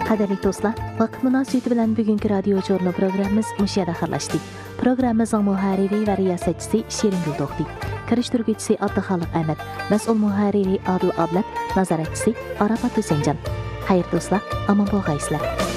Qadirli do'stlar, vaqt munosabati bilan bugungi radio jurnal programmamiz mushu yerda xayrlashdi. Programmamizning muharriri va riyosatchisi Shiringul To'xti, kirishtiruvchisi Abduxoliq Ahmad, mas'ul muharriri Adil Ablat, nazoratchisi Arafat Husaynjon. Xayr do'stlar, omon bo'lg'aysizlar.